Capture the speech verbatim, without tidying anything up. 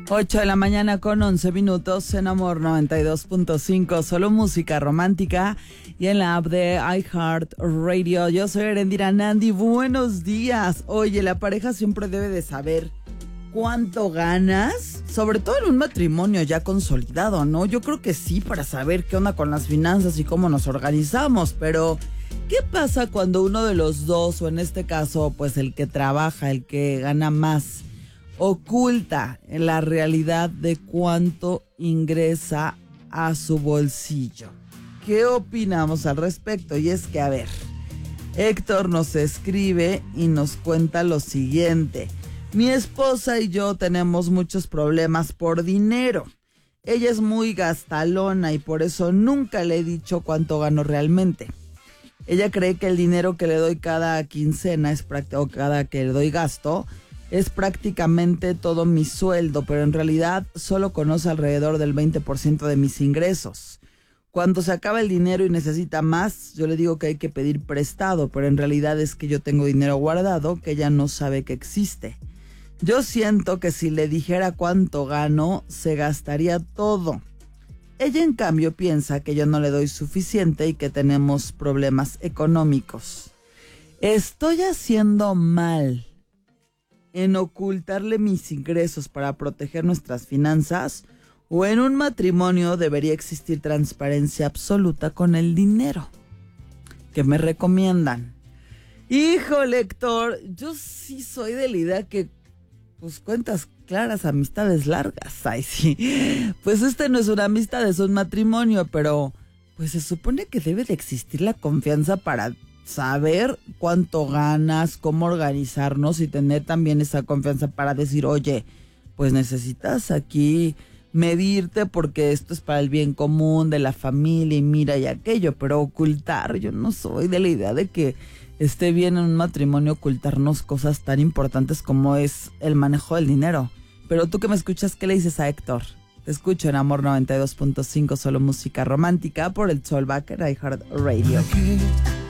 ocho de la mañana con once minutos en Amor noventa y dos punto cinco, solo música romántica y en la app de iHeartRadio. Yo soy Erendira Nandi, buenos días. Oye, la pareja siempre debe de saber cuánto ganas, sobre todo en un matrimonio ya consolidado, ¿no? Yo creo que sí, para saber qué onda con las finanzas y cómo nos organizamos, pero ¿qué pasa cuando uno de los dos, o en este caso, pues el que trabaja, el que gana más, oculta la realidad de cuánto ingresa a su bolsillo? ¿Qué opinamos al respecto? Y es que, a ver, Héctor nos escribe y nos cuenta lo siguiente. Mi esposa y yo tenemos muchos problemas por dinero. Ella es muy gastalona y por eso nunca le he dicho cuánto gano realmente. Ella cree que el dinero que le doy cada quincena es práct- o cada que le doy gasto es prácticamente todo mi sueldo, pero en realidad solo conoce alrededor del veinte por ciento de mis ingresos. Cuando se acaba el dinero y necesita más, yo le digo que hay que pedir prestado, pero en realidad es que yo tengo dinero guardado que ella no sabe que existe. Yo siento que si le dijera cuánto gano, se gastaría todo. Ella, en cambio, piensa que yo no le doy suficiente y que tenemos problemas económicos. ¿Estoy haciendo mal en ocultarle mis ingresos para proteger nuestras finanzas? ¿O en un matrimonio debería existir transparencia absoluta con el dinero? ¿Qué me recomiendan? Híjole, Héctor, yo sí soy de la idea que, pues, cuentas claras, amistades largas. Ay, sí. Pues este no es una amistad, es un matrimonio, pero pues se supone que debe de existir la confianza para saber cuánto ganas, cómo organizarnos y tener también esa confianza para decir, oye, pues necesitas aquí medirte porque esto es para el bien común de la familia y mira y aquello, pero ocultar, yo no soy de la idea de que esté bien en un matrimonio ocultarnos cosas tan importantes como es el manejo del dinero. Pero tú que me escuchas, ¿qué le dices a Héctor? Te escucho en Amor noventa y dos punto cinco, solo música romántica por el Soulback en iHeartRadio.